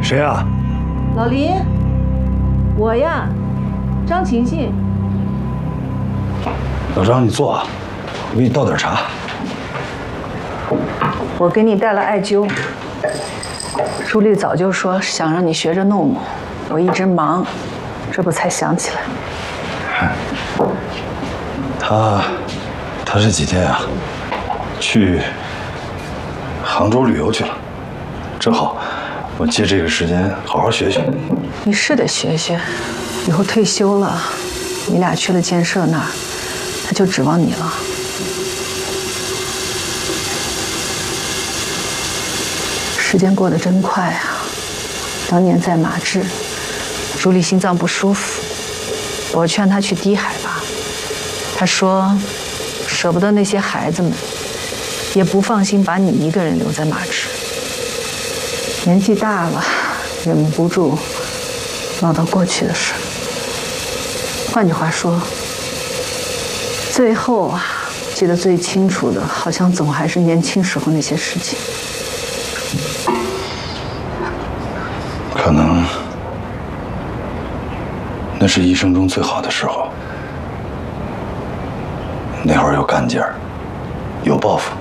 谁呀？ 老林，我呀，张晴晴。 老张，你坐啊，我给你倒点茶。 我给你带了艾灸。朱莉早就说想让你学着弄弄，我一直忙，这不才想起来。 他这几天啊，去杭州旅游去了，正好我借这个时间好好学学。 你是得学学，以后退休了，你俩去了建设那儿，他就指望你了。时间过得真快啊！当年在马治，朱莉心脏不舒服，我劝她去低海拔，她说舍不得那些孩子们，也不放心把你一个人留在马治。年纪大了，忍不住唠叨过去的事。换句话说，最后啊，记得最清楚的，好像总还是年轻时候那些事情。 可能那是一生中最好的时候，那会儿有干劲儿，有抱负。